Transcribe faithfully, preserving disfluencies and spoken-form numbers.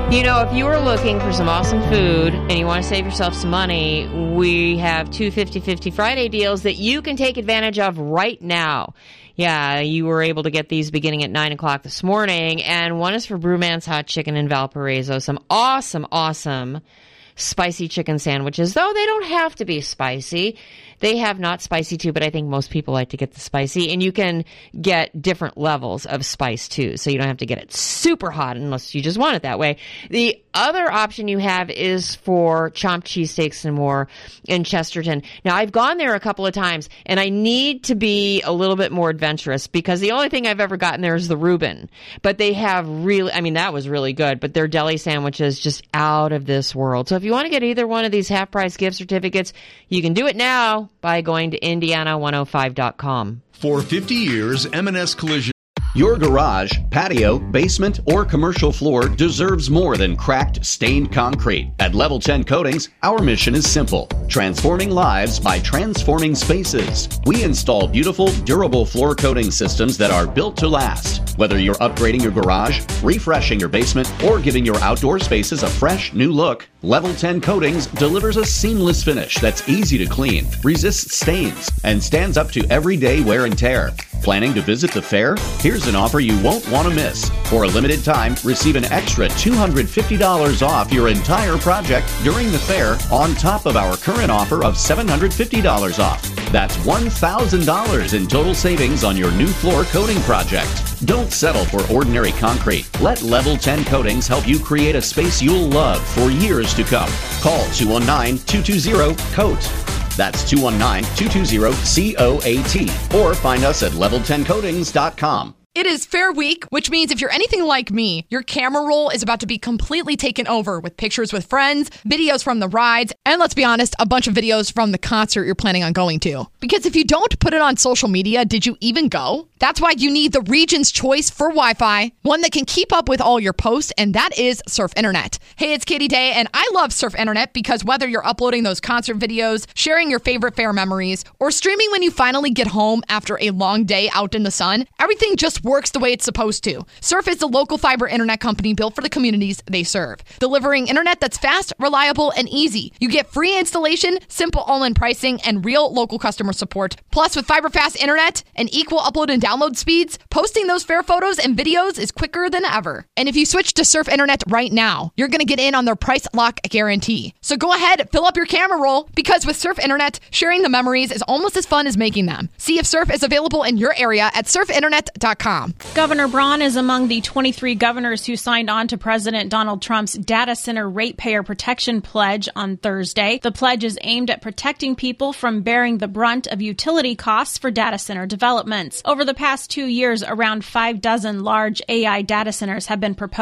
You know, if you were looking for some awesome food and you want to save yourself some money, we have two fifty fifty Friday deals that you can take advantage of right now. Yeah, you were able to get these beginning at nine o'clock this morning, and one is for Brewman's Hot Chicken in Valparaiso. Some awesome, awesome spicy chicken sandwiches, though they don't have to be spicy. They have not spicy too, but I think most people like to get the spicy, and you can get different levels of spice too, so you don't have to get it super hot unless you just want it that way. The other option you have is for chomped cheesesteaks and more in Chesterton. Now, I've gone there a couple of times, and I need to be a little bit more adventurous because the only thing I've ever gotten there is the Reuben. But they have really, I mean, that was really good, but their deli sandwiches just out of this world. So if you want to get either one of these half-price gift certificates, you can do it now by going to Indiana one oh five dot com. For fifty years, M and S Collision. Your garage, patio, basement, or commercial floor deserves more than cracked, stained concrete. At Level ten Coatings, our mission is simple: transforming lives by transforming spaces. We install beautiful, durable floor coating systems that are built to last. Whether you're upgrading your garage, refreshing your basement, or giving your outdoor spaces a fresh, new look, Level ten Coatings delivers a seamless finish that's easy to clean, resists stains, and stands up to everyday wear and tear. Planning to visit the fair? Here's an offer you won't want to miss. For a limited time, receive an extra two hundred fifty dollars off your entire project during the fair on top of our current offer of seven hundred fifty dollars off. That's one thousand dollars in total savings on your new floor coating project. Don't settle for ordinary concrete. Let Level ten Coatings help you create a space you'll love for years to come. Call two one nine, two two zero, COAT. That's two one nine, two two zero, C O A T. Or find us at level ten coatings dot com. It is Fair Week, which means if you're anything like me, your camera roll is about to be completely taken over with pictures with friends, videos from the rides, and let's be honest, a bunch of videos from the concert you're planning on going to. Because if you don't put it on social media, did you even go? That's why you need the region's choice for Wi-Fi, one that can keep up with all your posts, and that is Surf Internet. Hey, it's Katie Day, and I love Surf Internet because whether you're uploading those concert videos, sharing your favorite fair memories, or streaming when you finally get home after a long day out in the sun, everything just works the way it's supposed to. Surf is the local fiber internet company built for the communities they serve, delivering internet that's fast, reliable, and easy. You get free installation, simple all-in pricing, and real local customer support. Plus, with fiber fast internet and equal upload and download speeds, posting those fair photos and videos is quicker than ever. And if you switch to Surf Internet right now, you're going to get in on their price lock guarantee. So go ahead, fill up your camera roll, because with Surf Internet, sharing the memories is almost as fun as making them. See if Surf is available in your area at surf internet dot com. Governor Braun is among the twenty-three governors who signed on to President Donald Trump's data center ratepayer protection pledge on Thursday. The pledge is aimed at protecting people from bearing the brunt of utility costs for data center developments. Over the past two years, around five dozen large A I data centers have been proposed